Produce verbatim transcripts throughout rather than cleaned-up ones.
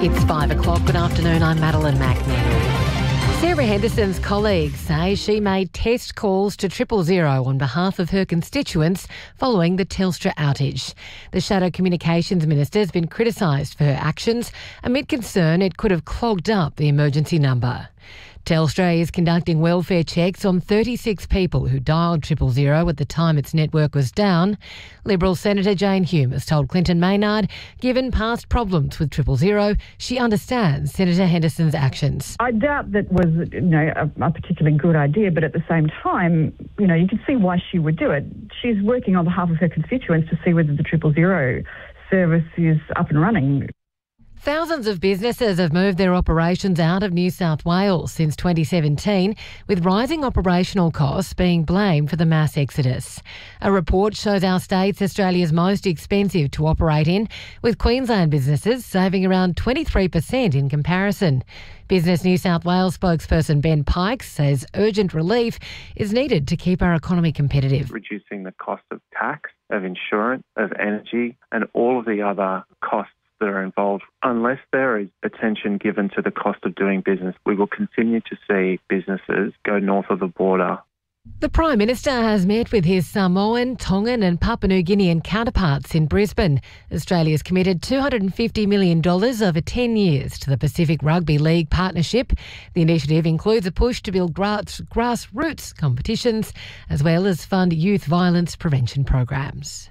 It's five o'clock. Good afternoon. I'm Madeline McNeil. Sarah Henderson's colleagues say she made test calls to Triple Zero on behalf of her constituents following the Telstra outage. The Shadow Communications Minister has been criticised for her actions amid concern it could have clogged up the emergency number. Telstra is conducting welfare checks on thirty-six people who dialed Triple Zero at the time its network was down. Liberal Senator Jane Hume has told Clinton Maynard, given past problems with Triple Zero, she understands Senator Henderson's actions. I doubt that was, you know, a, a particularly good idea, but at the same time, you know, you can see why she would do it. She's working on behalf of her constituents to see whether the Triple Zero service is up and running. Thousands of businesses have moved their operations out of New South Wales since twenty seventeen, with rising operational costs being blamed for the mass exodus. A report shows our state's Australia's most expensive to operate in, with Queensland businesses saving around twenty-three percent in comparison. Business New South Wales spokesperson Ben Pikes says urgent relief is needed to keep our economy competitive. Reducing the cost of tax, of insurance, of energy, and all of the other costs that are involved. Unless there is attention given to the cost of doing business, we will continue to see businesses go north of the border. The Prime Minister has met with his Samoan, Tongan and Papua New Guinean counterparts in Brisbane. Australia's committed two hundred fifty million dollars over ten years to the Pacific Rugby League partnership. The initiative includes a push to build grass, grassroots competitions as well as fund youth violence prevention programs.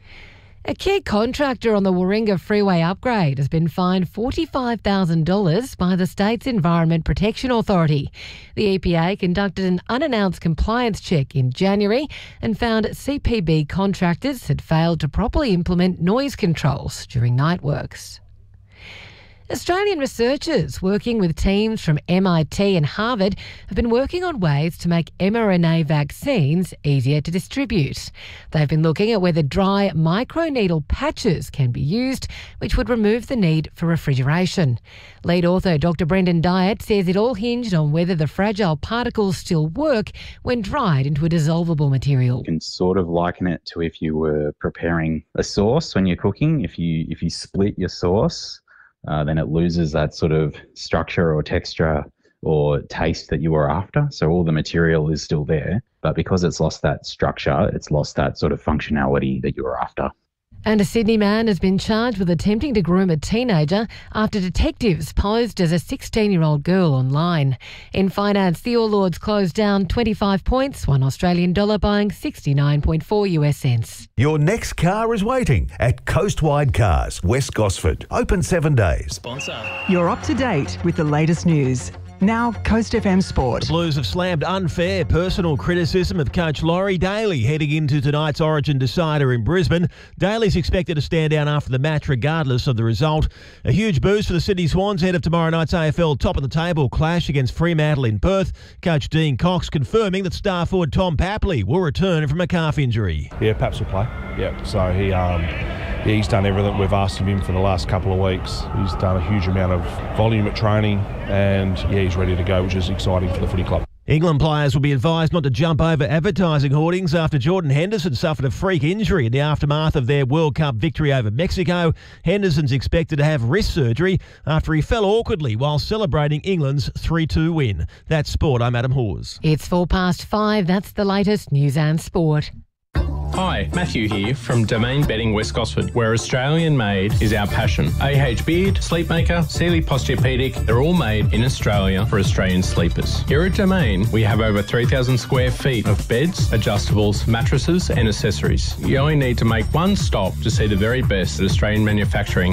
A key contractor on the Warringah Freeway upgrade has been fined forty-five thousand dollars by the state's Environment Protection Authority. The E P A conducted an unannounced compliance check in January and found C P B contractors had failed to properly implement noise controls during night works. Australian researchers working with teams from M I T and Harvard have been working on ways to make mRNA vaccines easier to distribute. They've been looking at whether dry microneedle patches can be used, which would remove the need for refrigeration. Lead author Doctor Brendan Dyatt says it all hinged on whether the fragile particles still work when dried into a dissolvable material. You can sort of liken it to if you were preparing a sauce when you're cooking. If you if you split your sauce, Uh, then it loses that sort of structure or texture or taste that you were after. So all the material is still there, but because it's lost that structure, it's lost that sort of functionality that you were after. And a Sydney man has been charged with attempting to groom a teenager after detectives posed as a sixteen-year-old girl online. In finance, the All Ords closed down twenty-five points, one Australian dollar buying sixty-nine point four US cents. Your next car is waiting at Coastwide Cars, West Gosford. Open seven days. Sponsor. You're up to date with the latest news. Now, Coast F M Sport. The Blues have slammed unfair personal criticism of coach Laurie Daly heading into tonight's Origin decider in Brisbane. Daly's expected to stand down after the match regardless of the result. A huge boost for the Sydney Swans ahead of tomorrow night's A F L top of the table clash against Fremantle in Perth. Coach Dean Cox confirming that star forward Tom Papley will return from a calf injury. Yeah, Paps will play. Yeah, so he... um. Yeah, he's done everything we've asked of him for the last couple of weeks. He's done a huge amount of volume at training and, yeah, he's ready to go, which is exciting for the footy club. England players will be advised not to jump over advertising hoardings after Jordan Henderson suffered a freak injury in the aftermath of their World Cup victory over Mexico. Henderson's expected to have wrist surgery after he fell awkwardly while celebrating England's three two win. That's Sport. I'm Adam Hawes. It's four past five. That's the latest news and sport. Hi, Matthew here from Domain Bedding West Gosford, where Australian made is our passion. A H Beard, Sleepmaker, Sealy Posturepedic, they're all made in Australia for Australian sleepers. Here at Domain, we have over three thousand square feet of beds, adjustables, mattresses and accessories. You only need to make one stop to see the very best at Australian manufacturing